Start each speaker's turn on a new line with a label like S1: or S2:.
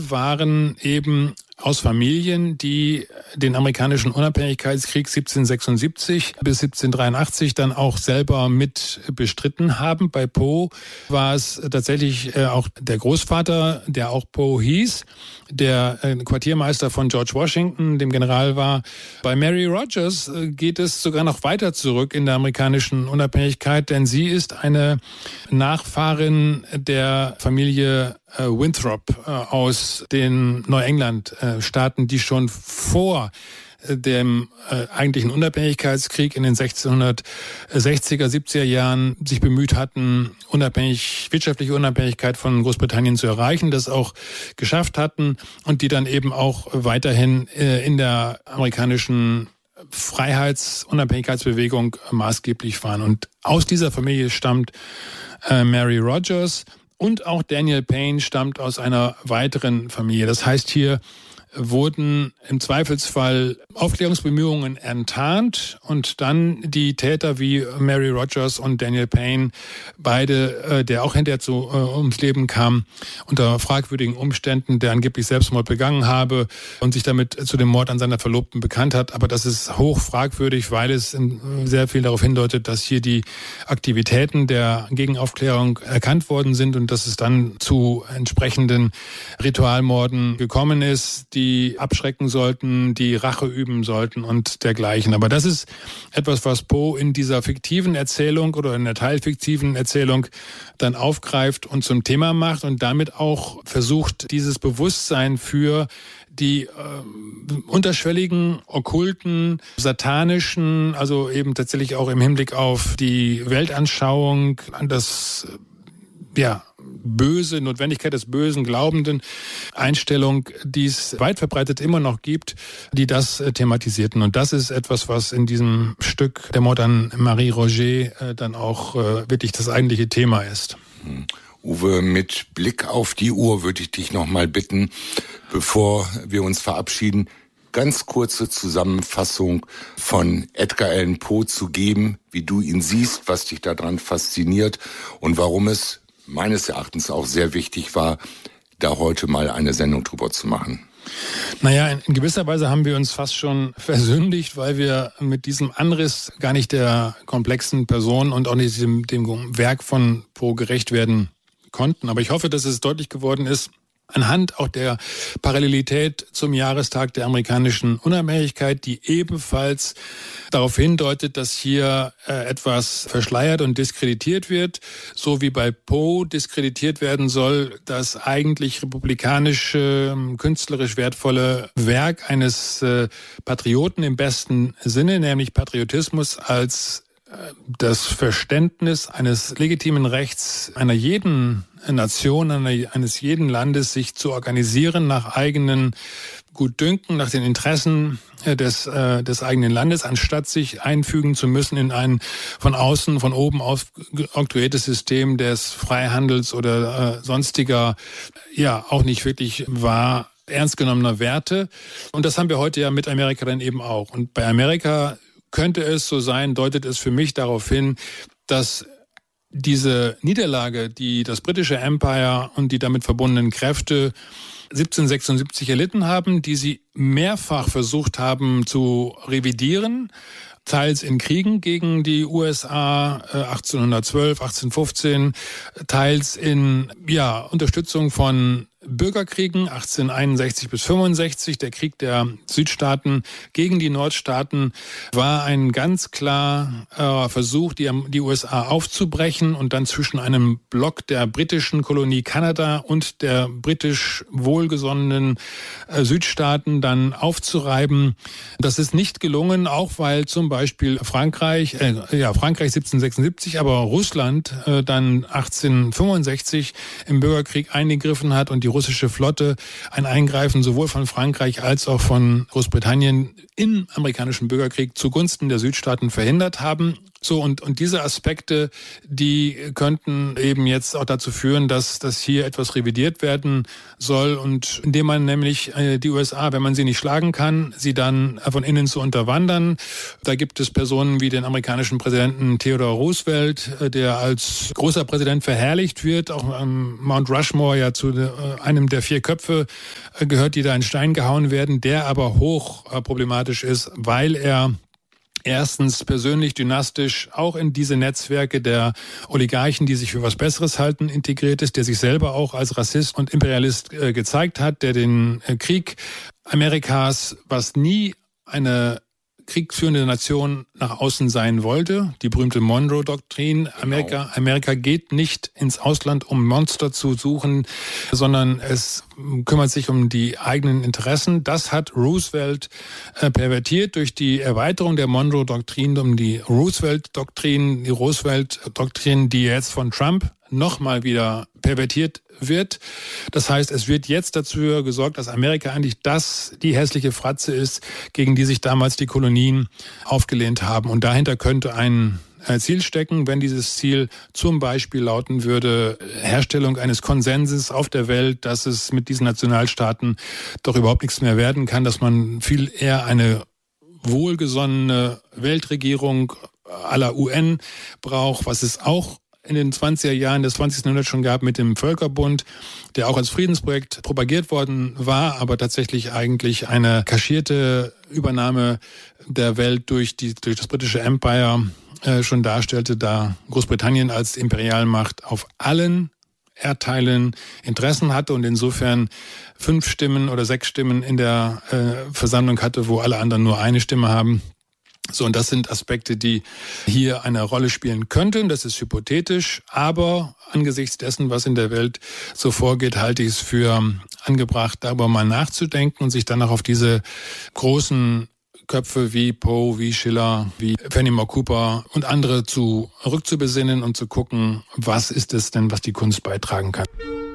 S1: alle waren eben aus Familien, die den amerikanischen Unabhängigkeitskrieg 1776 bis 1783 dann auch selber mit bestritten haben. Bei Poe war es tatsächlich auch der Großvater, der auch Poe hieß, der Quartiermeister von George Washington, dem General war. Bei Mary Rogers geht es sogar noch weiter zurück in der amerikanischen Unabhängigkeit, denn sie ist eine Nachfahrin der Familie Winthrop aus den Neuengland-Staaten, die schon vor dem eigentlichen Unabhängigkeitskrieg in den 1660er, 70er Jahren sich bemüht hatten, wirtschaftliche Unabhängigkeit von Großbritannien zu erreichen, das auch geschafft hatten und die dann eben auch weiterhin in der amerikanischen Unabhängigkeitsbewegung maßgeblich waren. Und aus dieser Familie stammt Mary Rogers. Und auch Daniel Payne stammt aus einer weiteren Familie. Das heißt, hier wurden im Zweifelsfall Aufklärungsbemühungen enttarnt und dann die Täter wie Mary Rogers und Daniel Payne, beide, der auch hinterher ums Leben kam, unter fragwürdigen Umständen, der angeblich Selbstmord begangen habe und sich damit zu dem Mord an seiner Verlobten bekannt hat. Aber das ist hoch fragwürdig, weil es sehr viel darauf hindeutet, dass hier die Aktivitäten der Gegenaufklärung erkannt worden sind und dass es dann zu entsprechenden Ritualmorden gekommen ist, die abschrecken sollten, die Rache üben sollten und dergleichen. Aber das ist etwas, was Poe in dieser fiktiven Erzählung oder in der teilfiktiven Erzählung dann aufgreift und zum Thema macht und damit auch versucht, dieses Bewusstsein für die unterschwelligen, okkulten, satanischen, also eben tatsächlich auch im Hinblick auf die Weltanschauung, an das Böse, Notwendigkeit des Bösen, glaubenden Einstellung, die es weit verbreitet immer noch gibt, die das thematisierten. Und das ist etwas, was in diesem Stück Der Mord an Marie Roget dann auch wirklich das eigentliche Thema ist.
S2: Uwe, mit Blick auf die Uhr würde ich dich noch mal bitten, bevor wir uns verabschieden, ganz kurze Zusammenfassung von Edgar Allan Poe zu geben, wie du ihn siehst, was dich daran fasziniert und warum es meines Erachtens auch sehr wichtig war, da heute mal eine Sendung drüber zu machen.
S1: Naja, in gewisser Weise haben wir uns fast schon versündigt, weil wir mit diesem Anriss gar nicht der komplexen Person und auch nicht dem Werk von Poe gerecht werden konnten. Aber ich hoffe, dass es deutlich geworden ist, anhand auch der Parallelität zum Jahrestag der amerikanischen Unabhängigkeit, die ebenfalls darauf hindeutet, dass hier etwas verschleiert und diskreditiert wird, so wie bei Poe diskreditiert werden soll, das eigentlich republikanische, künstlerisch wertvolle Werk eines Patrioten im besten Sinne, nämlich Patriotismus als das Verständnis eines legitimen Rechts einer jeden Nation, eines jeden Landes, sich zu organisieren nach eigenen Gutdünken, nach den Interessen des eigenen Landes, anstatt sich einfügen zu müssen in ein von außen, von oben aufoktroyiertes System des Freihandels oder sonstiger, auch nicht wirklich wahr ernst genommener Werte. Und das haben wir heute ja mit Amerika dann eben auch. Und bei Amerika könnte es so sein, deutet es für mich darauf hin, dass diese Niederlage, die das britische Empire und die damit verbundenen Kräfte 1776 erlitten haben, die sie mehrfach versucht haben zu revidieren, teils in Kriegen gegen die USA 1812, 1815, teils in Unterstützung von Bürgerkriegen 1861 bis 65. Der Krieg der Südstaaten gegen die Nordstaaten war ein ganz klar Versuch, die USA aufzubrechen und dann zwischen einem Block der britischen Kolonie Kanada und der britisch wohlgesonnenen Südstaaten dann aufzureiben. Das ist nicht gelungen, auch weil zum Beispiel Frankreich 1776, aber Russland dann 1865 im Bürgerkrieg eingegriffen hat und die russische Flotte ein Eingreifen sowohl von Frankreich als auch von Großbritannien im amerikanischen Bürgerkrieg zugunsten der Südstaaten verhindert haben. So, und diese Aspekte, die könnten eben jetzt auch dazu führen, dass hier etwas revidiert werden soll, und indem man nämlich die USA, wenn man sie nicht schlagen kann, sie dann von innen zu unterwandern. Da gibt es Personen wie den amerikanischen Präsidenten Theodore Roosevelt, der als großer Präsident verherrlicht wird, auch am Mount Rushmore ja zu einem der 4 Köpfe gehört, die da in Stein gehauen werden, der aber hoch problematisch ist, weil er erstens persönlich, dynastisch auch in diese Netzwerke der Oligarchen, die sich für was Besseres halten, integriert ist, der sich selber auch als Rassist und Imperialist gezeigt hat, der den Krieg Amerikas, was nie eine kriegsführende Nation nach außen sein wollte, die berühmte Monroe-Doktrin. Amerika geht nicht ins Ausland, um Monster zu suchen, sondern es kümmert sich um die eigenen Interessen. Das hat Roosevelt pervertiert durch die Erweiterung der Monroe-Doktrin um die Roosevelt-Doktrin, die jetzt von Trump nochmal wieder pervertiert wird. Das heißt, es wird jetzt dazu gesorgt, dass Amerika eigentlich die hässliche Fratze ist, gegen die sich damals die Kolonien aufgelehnt haben. Und dahinter könnte ein Ziel stecken, wenn dieses Ziel zum Beispiel lauten würde, Herstellung eines Konsenses auf der Welt, dass es mit diesen Nationalstaaten doch überhaupt nichts mehr werden kann, dass man viel eher eine wohlgesonnene Weltregierung à la UN braucht, was es auch in den 20er Jahren des 20. Jahrhunderts schon gab mit dem Völkerbund, der auch als Friedensprojekt propagiert worden war, aber tatsächlich eigentlich eine kaschierte Übernahme der Welt durch das britische Empire schon darstellte, da Großbritannien als Imperialmacht auf allen Erdteilen Interessen hatte und insofern 5 Stimmen oder 6 Stimmen in der Versammlung hatte, wo alle anderen nur eine Stimme haben. So, und das sind Aspekte, die hier eine Rolle spielen könnten. Das ist hypothetisch, aber angesichts dessen, was in der Welt so vorgeht, halte ich es für angebracht, darüber mal nachzudenken und sich dann auch auf diese großen Köpfe wie Poe, wie Schiller, wie Fenimore Cooper und andere rückzubesinnen und zu gucken, was ist es denn, was die Kunst beitragen kann.